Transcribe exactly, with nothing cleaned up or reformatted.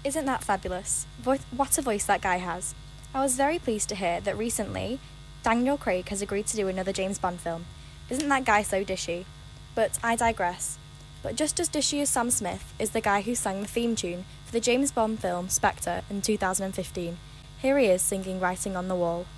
Isn't that fabulous? Vo- what a voice that guy has. I was very pleased to hear that recently Daniel Craig has agreed to do another James Bond film. Isn't that guy so dishy? But I digress. But just as dishy as Sam Smith is the guy who sang the theme tune for the James Bond film Spectre in two thousand fifteen. Here he is singing Writing on the Wall.